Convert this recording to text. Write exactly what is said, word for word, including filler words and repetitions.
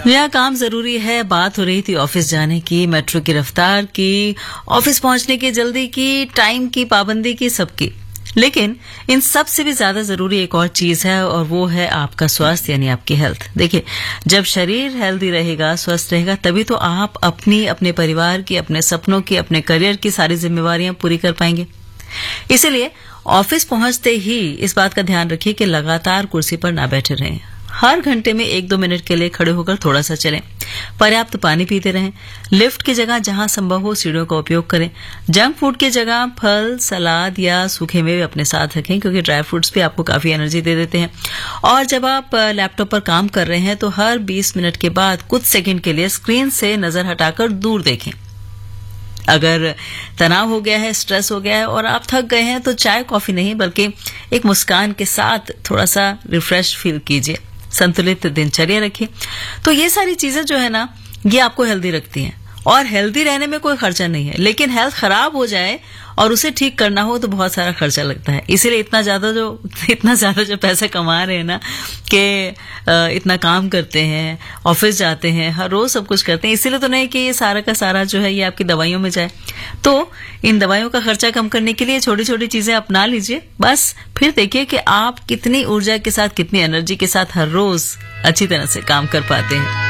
यहाँ काम जरूरी है। बात हो रही थी ऑफिस जाने की, मेट्रो की रफ्तार की, ऑफिस पहुंचने की जल्दी की, टाइम की पाबंदी की, सबकी। लेकिन इन सब से भी ज्यादा जरूरी एक और चीज है और वो है आपका स्वास्थ्य यानी आपकी हेल्थ। देखिए, जब शरीर हेल्दी रहेगा, स्वस्थ रहेगा, तभी तो आप अपनी, अपने परिवार की, अपने सपनों की, अपने करियर की सारी जिम्मेवारियां पूरी कर पाएंगे। इसीलिए ऑफिस पहुंचते ही इस बात का ध्यान रखिए कि लगातार कुर्सी पर ना बैठे रहें। हर घंटे में एक दो मिनट के लिए खड़े होकर थोड़ा सा चलें। पर्याप्त पानी पीते रहें। लिफ्ट की जगह जहां संभव हो सीढ़ियों का उपयोग करें। जंक फूड की जगह फल, सलाद या सूखे मेवे अपने साथ रखें, क्योंकि ड्राई फ्रूट्स भी आपको काफी एनर्जी दे देते हैं। और जब आप लैपटॉप पर काम कर रहे हैं तो हर बीस मिनट के बाद कुछ सेकंड के लिए स्क्रीन से नजर हटाकर दूर देखें। अगर तनाव हो गया है, स्ट्रेस हो गया है और आप थक गए हैं तो चाय कॉफी नहीं बल्कि एक मुस्कान के साथ थोड़ा सा रिफ्रेश फील कीजिए। संतुलित दिनचर्या रखिए। तो ये सारी चीजें जो है ना, ये आपको हेल्दी रखती हैं और हेल्दी रहने में कोई खर्चा नहीं है। लेकिन हेल्थ खराब हो जाए और उसे ठीक करना हो तो बहुत सारा खर्चा लगता है। इसीलिए इतना ज्यादा जो इतना ज्यादा जो पैसा कमा रहे हैं ना, कि इतना काम करते हैं, ऑफिस जाते हैं, हर रोज सब कुछ करते हैं, इसीलिए तो नहीं कि ये सारा का सारा जो है ये आपकी दवाइयों में जाए। तो इन दवाइयों का खर्चा कम करने के लिए छोटी छोटी चीजें अपना लीजिए बस। फिर देखिए कि आप कितनी ऊर्जा के साथ, कितनी एनर्जी के साथ हर रोज अच्छी तरह से काम कर पाते हैं।